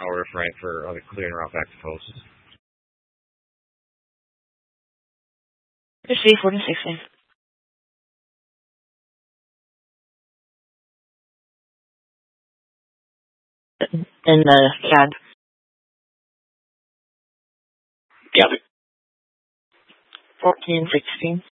hour of right for clearing route back to post. Proceed 46. In the CAD. Gather. 1416.